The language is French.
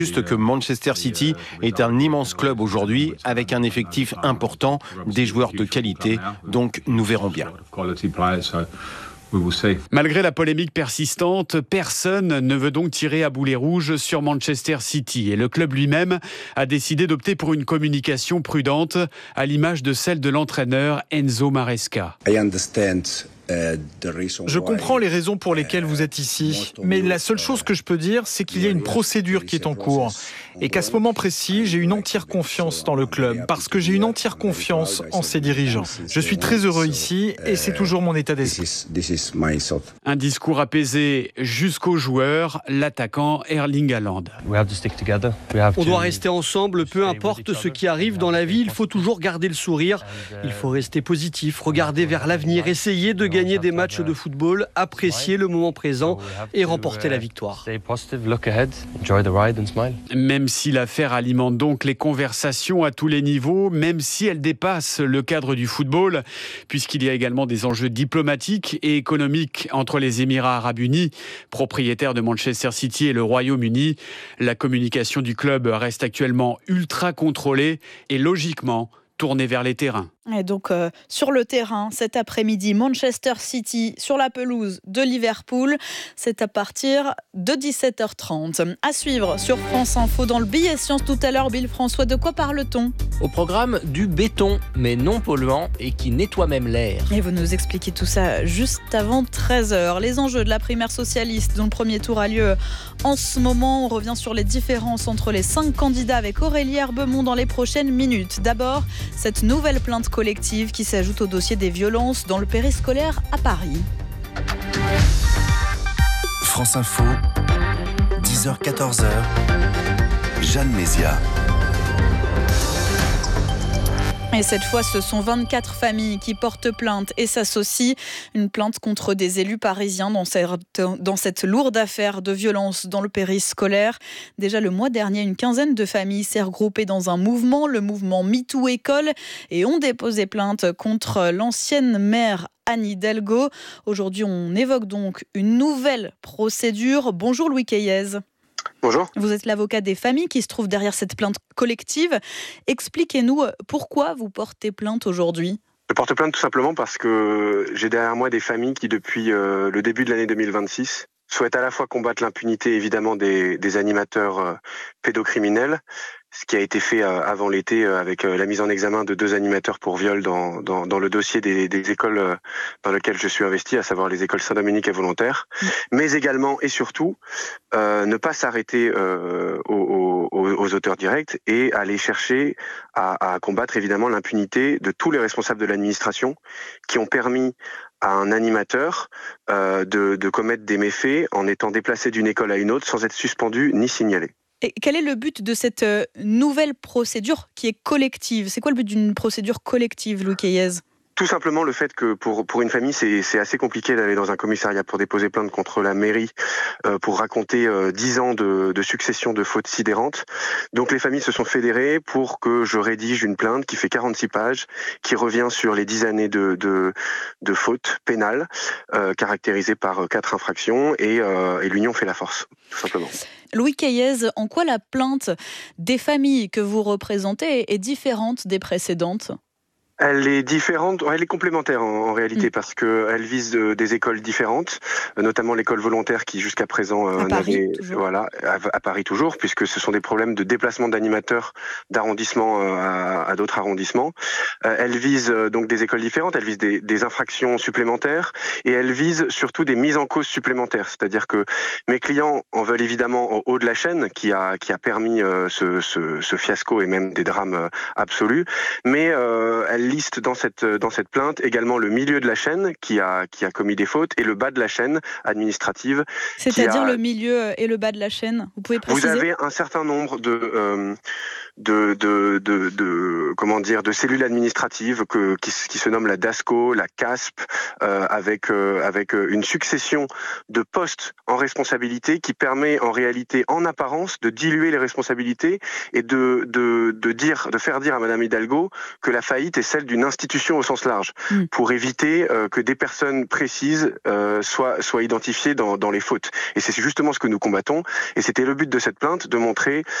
Juste que Manchester City est un immense club aujourd'hui avec un effectif important, des joueurs de qualité, donc nous verrons bien. Malgré la polémique persistante, personne ne veut donc tirer à boulet rouge sur Manchester City. Et le club lui-même a décidé d'opter pour une communication prudente, à l'image de celle de l'entraîneur Enzo Maresca. Je comprends les raisons pour lesquelles vous êtes ici, mais la seule chose que je peux dire, c'est qu'il y a une procédure qui est en cours et qu'à ce moment précis, j'ai une entière confiance dans le club parce que j'ai une entière confiance en ses dirigeants. Je suis très heureux ici et c'est toujours mon état d'esprit. Un discours apaisé jusqu'aux joueurs, l'attaquant Erling Haaland. On doit rester ensemble, peu importe ce qui arrive dans la vie, il faut toujours garder le sourire, il faut rester positif, regarder vers l'avenir, essayer de gagner des matchs de football, apprécier le moment présent et remporter la victoire. Même si l'affaire alimente donc les conversations à tous les niveaux, même si elle dépasse le cadre du football, puisqu'il y a également des enjeux diplomatiques et économiques entre les Émirats arabes unis, propriétaires de Manchester City, et le Royaume-Uni, la communication du club reste actuellement ultra contrôlée et logiquement tournée vers les terrains. Et donc, sur le terrain, cet après-midi, Manchester City sur la pelouse de Liverpool. C'est à partir de 17h30. À suivre sur France Info dans le billet science tout à l'heure. Bill François, de quoi parle-t-on ? Au programme du béton, mais non polluant et qui nettoie même l'air. Et vous nous expliquez tout ça juste avant 13h. Les enjeux de la primaire socialiste dont le premier tour a lieu en ce moment. On revient sur les différences entre les 5 candidats avec Aurélie Herbemont dans les prochaines minutes. D'abord, cette nouvelle plainte collective qui s'ajoute au dossier des violences dans le périscolaire à Paris. France Info, 10h-14h, Jeanne Mézia. Et cette fois, ce sont 24 familles qui portent plainte et s'associent. Une plainte contre des élus parisiens dans cette lourde affaire de violence dans le périscolaire. Déjà le mois dernier, une quinzaine de familles s'est regroupée dans un mouvement, le mouvement MeToo École, et ont déposé plainte contre l'ancienne maire Anne Hidalgo. Aujourd'hui, on évoque donc une nouvelle procédure. Bonjour Louis Keyez. Bonjour. Vous êtes l'avocat des familles qui se trouvent derrière cette plainte collective. Expliquez-nous pourquoi vous portez plainte aujourd'hui. Je porte plainte tout simplement parce que j'ai derrière moi des familles qui, depuis le début de l'année 2026, souhaitent à la fois combattre l'impunité évidemment des animateurs pédocriminels, ce qui a été fait avant l'été avec la mise en examen de 2 animateurs pour viol dans le dossier des écoles dans lesquelles je suis investi, à savoir les écoles Saint-Dominique et Volontaire, mais également et surtout ne pas s'arrêter aux auteurs directs et aller chercher à combattre évidemment l'impunité de tous les responsables de l'administration qui ont permis à un animateur de commettre des méfaits en étant déplacé d'une école à une autre sans être suspendu ni signalé. Et quel est le but de cette nouvelle procédure qui est collective ? C'est quoi le but d'une procédure collective, Louis Keyez ? Tout simplement le fait que pour une famille, c'est assez compliqué d'aller dans un commissariat pour déposer plainte contre la mairie pour raconter 10 ans de succession de fautes sidérantes. Donc les familles se sont fédérées pour que je rédige une plainte qui fait 46 pages, qui revient sur les 10 années de fautes pénales, caractérisées par 4 infractions, et l'union fait la force, tout simplement. Louis Keyez, en quoi la plainte des familles que vous représentez est différente des précédentes ? Elle est différente, elle est complémentaire en réalité, parce qu'elle vise des écoles différentes, notamment l'école volontaire qui jusqu'à présent à Paris, à Paris toujours, puisque ce sont des problèmes de déplacement d'animateurs d'arrondissement à d'autres arrondissements. Elle vise donc des écoles différentes, elle vise des infractions supplémentaires, et elle vise surtout des mises en cause supplémentaires. C'est-à-dire que mes clients en veulent évidemment au haut de la chaîne qui a permis ce fiasco et même des drames absolus, mais elle liste dans cette plainte également le milieu de la chaîne qui a commis des fautes et le bas de la chaîne administrative. C'est-à-dire le milieu et le bas de la chaîne, vous pouvez préciser ? Vous avez un certain nombre de cellules administratives qui se nomment la DASCO, la CASP, avec une succession de postes en responsabilité qui permet en réalité, en apparence, de diluer les responsabilités et de faire dire à Madame Hidalgo que la faillite est celle d'une institution au sens large, pour éviter que des personnes précises soient identifiées dans les fautes. Et c'est justement ce que nous combattons. Et c'était le but de cette plainte, de montrer